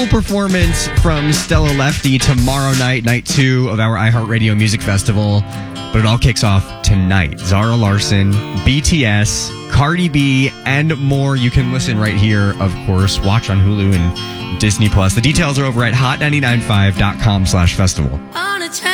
full performance from Stella Lefty tomorrow night 2 of our iHeartRadio Music Festival. But it all kicks off tonight. Zara Larsson, BTS, Cardi B, and more. You can listen right here, of course. Watch on Hulu and Disney+. The details are over at hot995.com/festival.